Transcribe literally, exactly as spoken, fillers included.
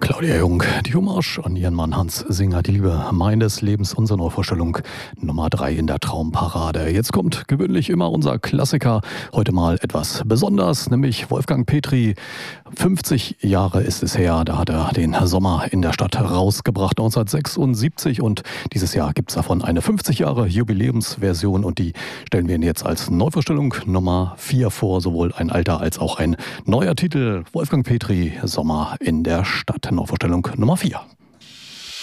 Claudia Jung, die Hommage an ihren Mann Hans Singer, die Liebe meines Lebens, unsere Neuvorstellung Nummer drei in der Traumparade. Jetzt kommt gewöhnlich immer unser Klassiker, heute mal etwas besonders, nämlich Wolfgang Petri. fünfzig Jahre ist es her, da hat er den Sommer in der Stadt rausgebracht, neunzehnhundertsechsundsiebzig, und dieses Jahr gibt es davon eine fünfzig Jahre Jubiläumsversion und die stellen wir Ihnen jetzt als Neuvorstellung Nummer vier vor, sowohl ein alter als auch ein neuer Titel. Wolfgang Petri, Sommer in der Stadt. Neuvorstellung Nummer vier.